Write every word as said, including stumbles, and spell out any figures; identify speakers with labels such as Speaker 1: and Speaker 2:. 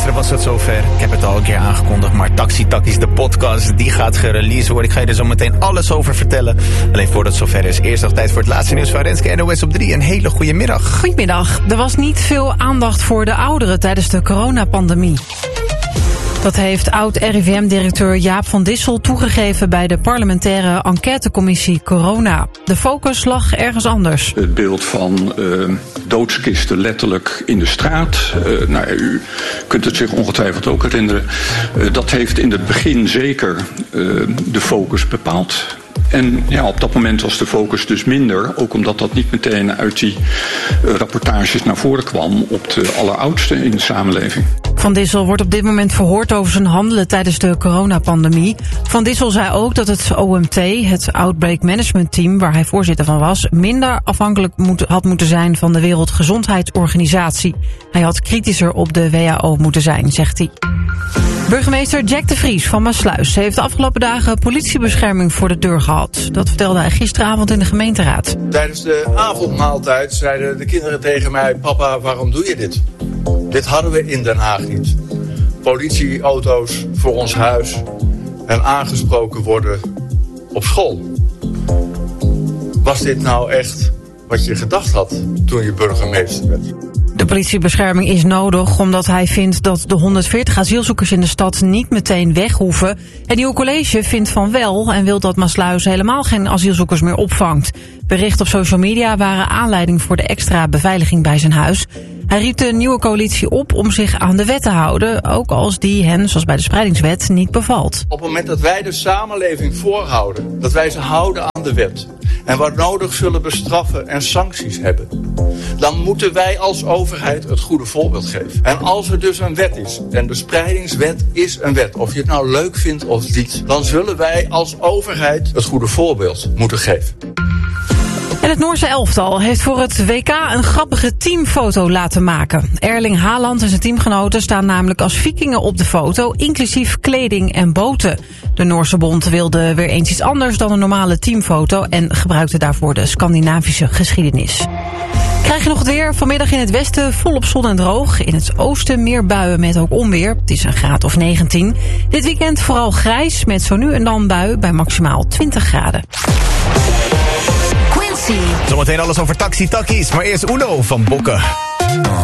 Speaker 1: Gisteren was het zover. Ik heb het al een keer aangekondigd, maar Taxi Takkies, de podcast, die gaat gereleased worden. Ik ga je er zo meteen alles over vertellen. Alleen voordat het zover is, eerst nog tijd voor het laatste nieuws van Renske N O S op drie. Een hele goede middag.
Speaker 2: Goedemiddag. Er was niet veel aandacht voor de ouderen tijdens de coronapandemie. Dat heeft oud-R I V M-directeur Jaap van Dissel toegegeven bij de parlementaire enquêtecommissie Corona. De focus lag ergens anders.
Speaker 3: Het beeld van uh, doodskisten letterlijk in de straat. Uh, nou, u kunt het zich ongetwijfeld ook herinneren. Uh, dat heeft in het begin zeker uh, de focus bepaald. En ja, op dat moment was de focus dus minder, ook omdat dat niet meteen uit die uh, rapportages naar voren kwam op de alleroudsten in de samenleving.
Speaker 2: Van Dissel wordt op dit moment verhoord over zijn handelen tijdens de coronapandemie. Van Dissel zei ook dat het O M T, het Outbreak Management Team, waar hij voorzitter van was, minder afhankelijk moet, had moeten zijn van de Wereldgezondheidsorganisatie. Hij had kritischer op de W H O moeten zijn, zegt hij. Burgemeester Jack de Vries van Maassluis heeft de afgelopen dagen politiebescherming voor de deur gehad. Dat vertelde hij gisteravond in de gemeenteraad.
Speaker 4: Tijdens de avondmaaltijd zeiden de kinderen tegen mij: papa, waarom doe je dit? Dit hadden we in Den Haag niet. Politieauto's voor ons huis en aangesproken worden op school. Was dit nou echt wat je gedacht had toen je burgemeester werd?
Speaker 2: De politiebescherming is nodig omdat hij vindt dat de honderdveertig asielzoekers in de stad niet meteen weg hoeven. Het nieuwe college vindt van wel en wil dat Maassluis helemaal geen asielzoekers meer opvangt. Berichten op social media waren aanleiding voor de extra beveiliging bij zijn huis. Hij riep de nieuwe coalitie op om zich aan de wet te houden, ook als die hen, zoals bij de spreidingswet, niet bevalt.
Speaker 4: Op het moment dat wij de samenleving voorhouden, dat wij ze houden aan de wet en waar nodig zullen bestraffen en sancties hebben, dan moeten wij als overheid het goede voorbeeld geven. En als er dus een wet is, en de spreidingswet is een wet, of je het nou leuk vindt of niet, dan zullen wij als overheid het goede voorbeeld moeten geven.
Speaker 2: En het Noorse elftal heeft voor het W K een grappige teamfoto laten maken. Erling Haaland en zijn teamgenoten staan namelijk als vikingen op de foto, inclusief kleding en boten. De Noorse bond wilde weer eens iets anders dan een normale teamfoto en gebruikte daarvoor de Scandinavische geschiedenis. Krijg je nog het weer? Vanmiddag in het westen volop zon en droog. In het oosten meer buien met ook onweer. Het is een graad of negentien. Dit weekend vooral grijs met zo nu en dan bui bij maximaal twintig graden.
Speaker 1: Zometeen alles over Taxi Takkies, maar eerst Uno van Bokken.